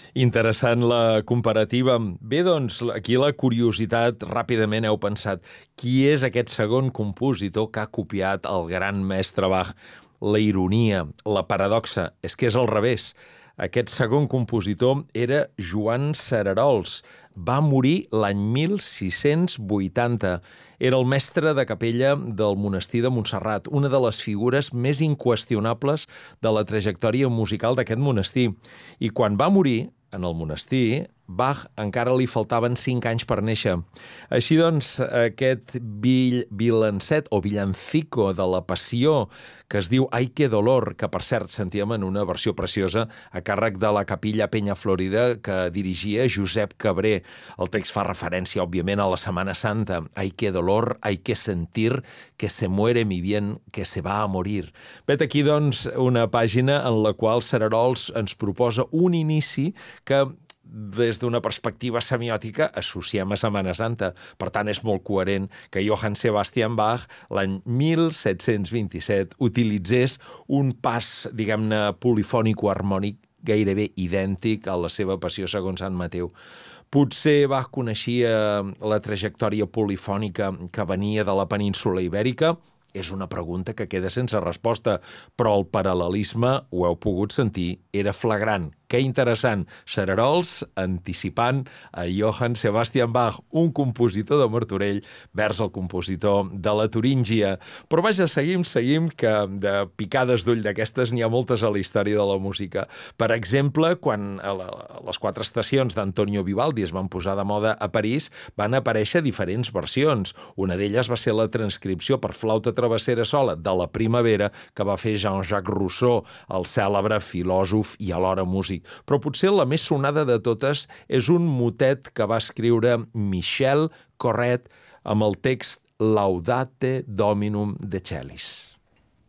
Interessant la comparativa. Bé, doncs, aquí la curiositat, ràpidament heu pensat, qui és aquest segon compositor que ha copiat el gran mestre Bach? La ironia, la paradoxa, és que és al revés. Aquest segon compositor era Joan Cerarols. Va morir l'any 1680. Era el mestre de capella del monestir de Montserrat, una de les figures més inqüestionables de la trajectòria musical d'aquest monestir. I quan va morir, en el monestir, Bach encara li faltaven 5 anys per néixer. Així doncs, aquest villancet o villancico de la Passió, que es diu Ai que dolor, que per cert sentíem en una versió preciosa a càrrec de la Capilla Peña Florida que dirigia Josep Cabré. El text fa referència, òbviament, a la Setmana Santa. Ai que dolor, hay que sentir que se muere mi bien, que se va a morir. Vet aquí, doncs, una pàgina en la qual Cerarols ens proposa un inici que des d'una perspectiva semiòtica associem a Setmana Santa. Per tant, és molt coherent que Johann Sebastian Bach l'any 1727 utilitzés un pas, diguem-ne, polifònico-harmònic gairebé idèntic a la seva Passió segons Sant Mateu. Potser Bach coneixia la trajectòria polifònica que venia de la península ibèrica? És una pregunta que queda sense resposta, però el paral·lelisme, ho heu pogut sentir, era flagrant. Que interessant, Cerarols anticipant a Johann Sebastian Bach, un compositor de Martorell vers el compositor de la Turíngia. Però vaja, seguim, que de picades d'ull d'aquestes n'hi ha moltes a la història de la música. Per exemple, quan a les 4 estacions d'Antonio Vivaldi es van posar de moda a París, van aparèixer diferents versions. Una d'elles va ser la transcripció per flauta travessera sola de la Primavera que va fer Jean-Jacques Rousseau, el cèlebre filòsof i alhora músic. Però potser la més sonada de totes és un motet que va escriure Michel Corret amb el text Laudate Dominum de Celis.